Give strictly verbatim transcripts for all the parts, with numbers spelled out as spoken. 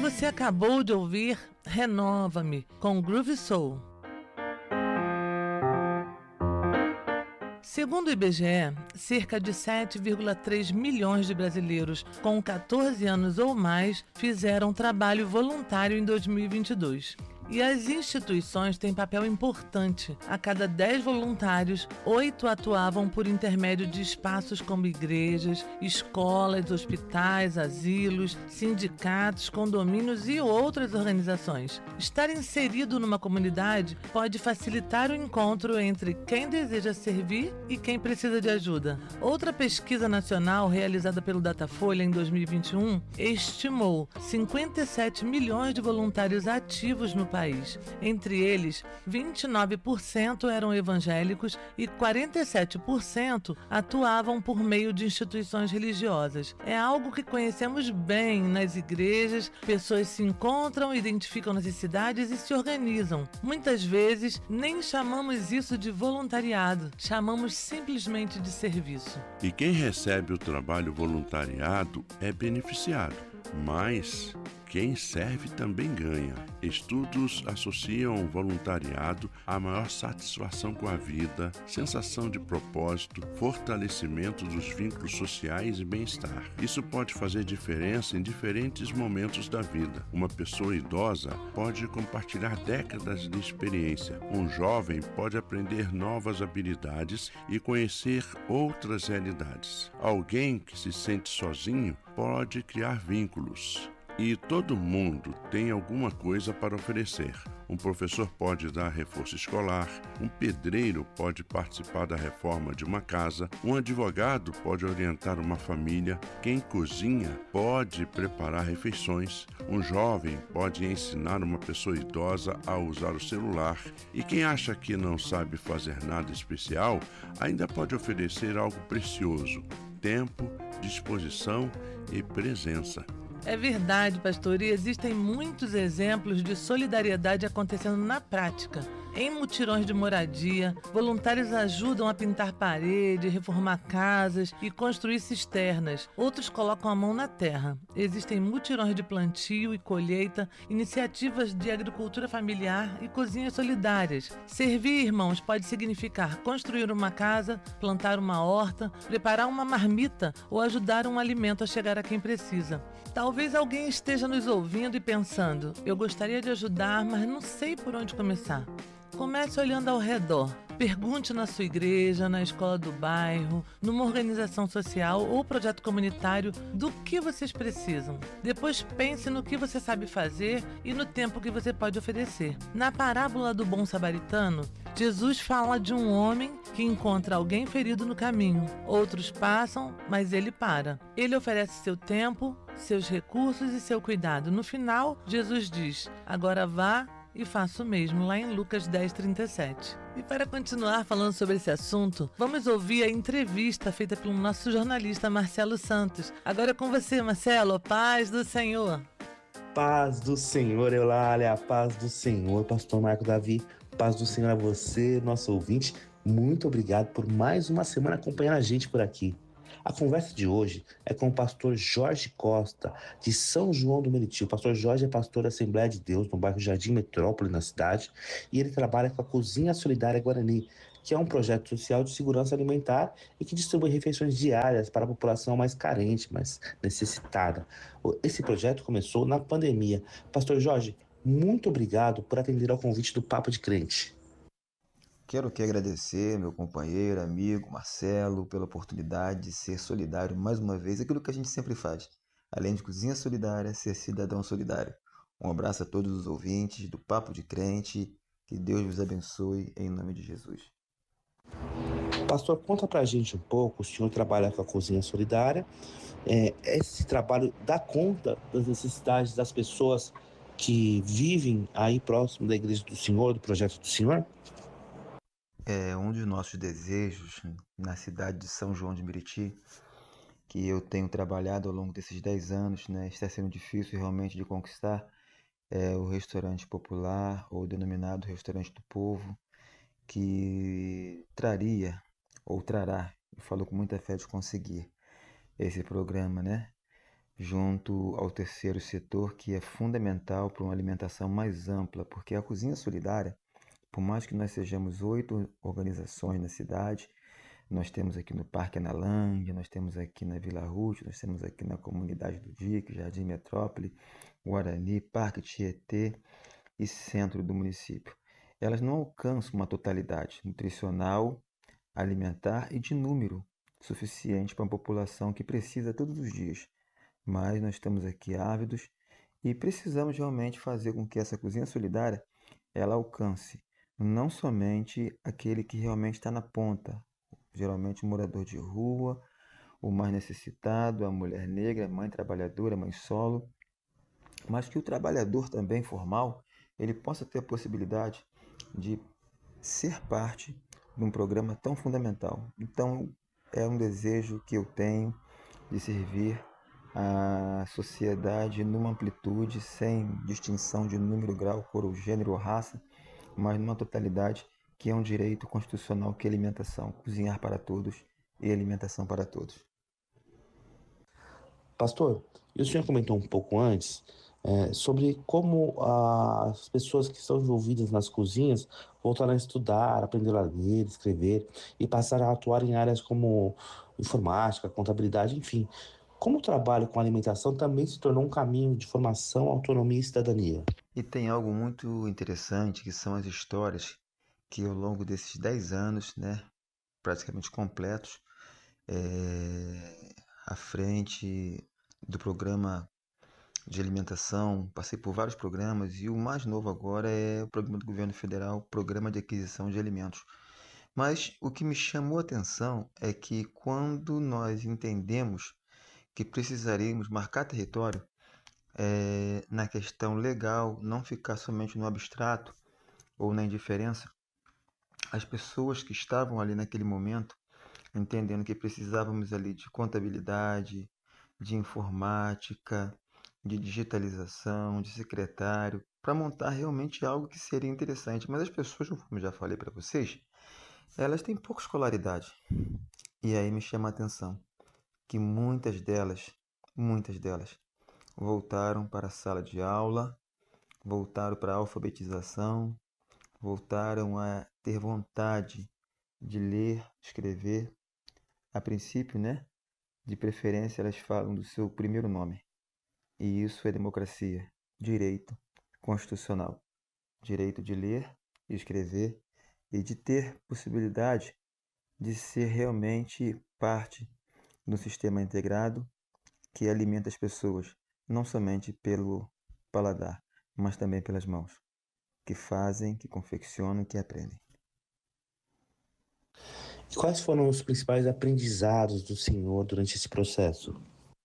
Você acabou de ouvir Renova-me, com Groove Soul. Segundo o I B G E, cerca de sete vírgula três milhões de brasileiros com catorze anos ou mais fizeram trabalho voluntário em dois mil e vinte e dois. E as instituições têm papel importante. A cada dez voluntários, oito atuavam por intermédio de espaços como igrejas, escolas, hospitais, asilos, sindicatos, condomínios e outras organizações. Estar inserido numa comunidade pode facilitar o encontro entre quem deseja servir e quem precisa de ajuda. Outra pesquisa nacional realizada pelo Datafolha em dois mil e vinte e um estimou cinquenta e sete milhões de voluntários ativos no país. Entre eles, vinte e nove por cento eram evangélicos e quarenta e sete por cento atuavam por meio de instituições religiosas. É algo que conhecemos bem nas igrejas, pessoas se encontram, identificam necessidades e se organizam. Muitas vezes, nem chamamos isso de voluntariado, chamamos simplesmente de serviço. E quem recebe o trabalho voluntariado é beneficiado, mas quem serve também ganha. Estudos associam o voluntariado à maior satisfação com a vida, sensação de propósito, fortalecimento dos vínculos sociais e bem-estar. Isso pode fazer diferença em diferentes momentos da vida. Uma pessoa idosa pode compartilhar décadas de experiência. Um jovem pode aprender novas habilidades e conhecer outras realidades. Alguém que se sente sozinho pode criar vínculos. E todo mundo tem alguma coisa para oferecer. Um professor pode dar reforço escolar, um pedreiro pode participar da reforma de uma casa, um advogado pode orientar uma família, quem cozinha pode preparar refeições, um jovem pode ensinar uma pessoa idosa a usar o celular e quem acha que não sabe fazer nada especial ainda pode oferecer algo precioso: tempo, disposição e presença. É verdade, pastor, e existem muitos exemplos de solidariedade acontecendo na prática. Em mutirões de moradia, voluntários ajudam a pintar paredes, reformar casas e construir cisternas. Outros colocam a mão na terra. Existem mutirões de plantio e colheita, iniciativas de agricultura familiar e cozinhas solidárias. Servir, irmãos, pode significar construir uma casa, plantar uma horta, preparar uma marmita ou ajudar um alimento a chegar a quem precisa. Talvez alguém esteja nos ouvindo e pensando: eu gostaria de ajudar, mas não sei por onde começar. Comece olhando ao redor. Pergunte na sua igreja, na escola do bairro, numa organização social ou projeto comunitário do que vocês precisam. Depois pense no que você sabe fazer e no tempo que você pode oferecer. Na parábola do bom samaritano, Jesus fala de um homem que encontra alguém ferido no caminho. Outros passam, mas ele para. Ele oferece seu tempo, seus recursos e seu cuidado. No final, Jesus diz: agora vá e faça o mesmo, lá em Lucas dez, trinta e sete. E para continuar falando sobre esse assunto, vamos ouvir a entrevista feita pelo nosso jornalista Marcelo Santos. Agora é com você, Marcelo. Paz do Senhor. Paz do Senhor, Eulália. A paz do Senhor, pastor Marco Davi. Paz do Senhor a você, nosso ouvinte. Muito obrigado por mais uma semana acompanhando a gente por aqui. A conversa de hoje é com o pastor Jorge Costa, de São João do Meriti. O pastor Jorge é pastor da Assembleia de Deus, no bairro Jardim Metrópole, na cidade, e ele trabalha com a Cozinha Solidária Guarani, que é um projeto social de segurança alimentar e que distribui refeições diárias para a população mais carente, mais necessitada. Esse projeto começou na pandemia. Pastor Jorge, muito obrigado por atender ao convite do Papo de Crente. Quero aqui agradecer meu companheiro, amigo Marcelo, pela oportunidade de ser solidário mais uma vez, aquilo que a gente sempre faz. Além de cozinha solidária, ser cidadão solidário. Um abraço a todos os ouvintes do Papo de Crente, que Deus vos abençoe em nome de Jesus. Pastor, conta pra gente um pouco, o senhor trabalha com a Cozinha Solidária, é, esse trabalho dá conta das necessidades das pessoas que vivem aí próximo da igreja do senhor, do projeto do senhor? É um dos nossos desejos na cidade de São João de Meriti, que eu tenho trabalhado ao longo desses dez anos, né, está sendo difícil realmente de conquistar, é o restaurante popular, ou denominado restaurante do povo, que traria, ou trará, eu falo com muita fé de conseguir esse programa, né, junto ao terceiro setor, que é fundamental para uma alimentação mais ampla, porque a cozinha solidária, por mais que nós sejamos oito organizações na cidade, nós temos aqui no Parque Analândia, nós temos aqui na Vila Ruth, nós temos aqui na Comunidade do Dique, Jardim Metrópole, Guarani, Parque Tietê e centro do município. Elas não alcançam uma totalidade nutricional, alimentar e de número suficiente para a população que precisa todos os dias. Mas nós estamos aqui ávidos e precisamos realmente fazer com que essa cozinha solidária ela alcance não somente aquele que realmente está na ponta, geralmente o morador de rua, o mais necessitado, a mulher negra, a mãe trabalhadora, a mãe solo, mas que o trabalhador também formal ele possa ter a possibilidade de ser parte de um programa tão fundamental. Então, é um desejo que eu tenho de servir a sociedade numa amplitude, sem distinção de número, grau, cor, ou gênero ou raça, mas numa totalidade que é um direito constitucional que é alimentação, cozinhar para todos e alimentação para todos. Pastor, e o senhor comentou um pouco antes é, sobre como as pessoas que estão envolvidas nas cozinhas voltaram a estudar, aprender a ler, escrever e passaram a atuar em áreas como informática, contabilidade, enfim. Como o trabalho com alimentação também se tornou um caminho de formação, autonomia e cidadania. E tem algo muito interessante que são as histórias que ao longo desses dez anos, né, praticamente completos, é, à frente do programa de alimentação, passei por vários programas e o mais novo agora é o programa do governo federal, Programa de Aquisição de Alimentos. Mas o que me chamou a atenção é que quando nós entendemos que precisaríamos marcar território, é, na questão legal, não ficar somente no abstrato ou na indiferença, as pessoas que estavam ali naquele momento, entendendo que precisávamos ali de contabilidade, de informática, de digitalização, de secretário, para montar realmente algo que seria interessante. Mas as pessoas, como eu já falei para vocês, elas têm pouca escolaridade. E aí me chama a atenção que muitas delas, muitas delas, voltaram para a sala de aula, voltaram para a alfabetização, voltaram a ter vontade de ler, escrever. A princípio, né? De preferência, elas falam do seu primeiro nome. E isso é democracia, direito constitucional. Direito de ler e escrever e de ter possibilidade de ser realmente parte do sistema integrado que alimenta as pessoas, não somente pelo paladar, mas também pelas mãos, que fazem, que confeccionam, que aprendem. E quais foram os principais aprendizados do senhor durante esse processo?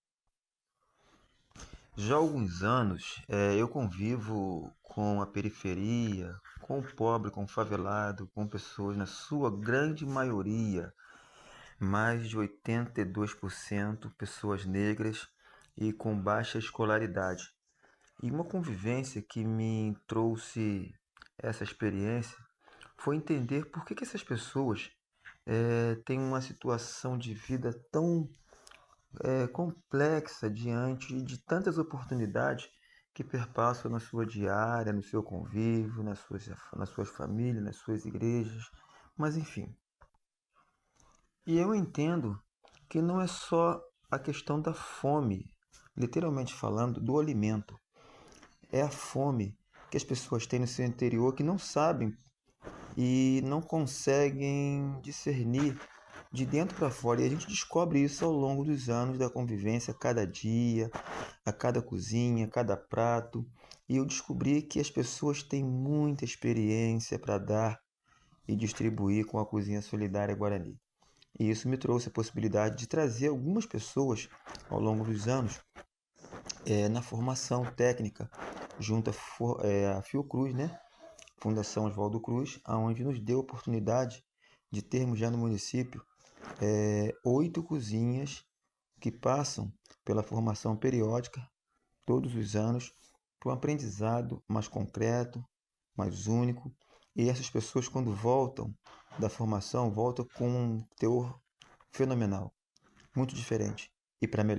Já há alguns anos é, eu convivo com a periferia, com o pobre, com o favelado, com pessoas, na sua grande maioria, mais de oitenta e dois por cento pessoas negras e com baixa escolaridade. E uma convivência que me trouxe essa experiência foi entender por que, que essas pessoas é, têm uma situação de vida tão é, complexa diante de tantas oportunidades que perpassam na sua diária, no seu convívio, nas suas, nas suas famílias, nas suas igrejas, mas enfim. E eu entendo que não é só a questão da fome, literalmente falando, do alimento. É a fome que as pessoas têm no seu interior que não sabem e não conseguem discernir de dentro para fora. E a gente descobre isso ao longo dos anos da convivência, a cada dia, a cada cozinha, a cada prato. E eu descobri que as pessoas têm muita experiência para dar e distribuir com a Cozinha Solidária Guarani. E isso me trouxe a possibilidade de trazer algumas pessoas ao longo dos anos é, na formação técnica junto à é, Fiocruz, né? Fundação Oswaldo Cruz, onde nos deu a oportunidade de termos já no município é, oito cozinhas que passam pela formação periódica todos os anos para um aprendizado mais concreto, mais único. E essas pessoas, quando voltam da formação, voltam com um teor fenomenal, muito diferente e para melhor.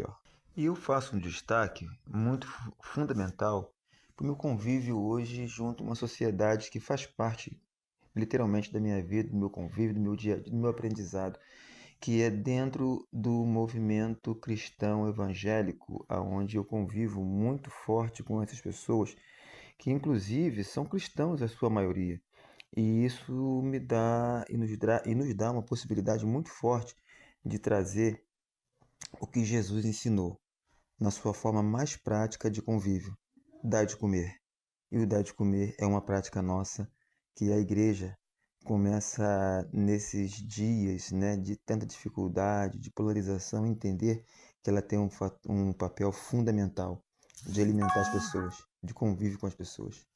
E eu faço um destaque muito fu- fundamental para o meu convívio hoje junto a uma sociedade que faz parte literalmente da minha vida, do meu convívio, do meu dia, do meu aprendizado, que é dentro do movimento cristão evangélico, aonde eu convivo muito forte com essas pessoas, que inclusive são cristãos a sua maioria. E isso me dá e nos dá, e nos dá uma possibilidade muito forte de trazer o que Jesus ensinou na sua forma mais prática de convívio, dar de comer. E o dar de comer é uma prática nossa que a igreja começa nesses dias, né, de tanta dificuldade, de polarização, entender que ela tem um, fa- um papel fundamental de alimentar as pessoas, de convívio com as pessoas.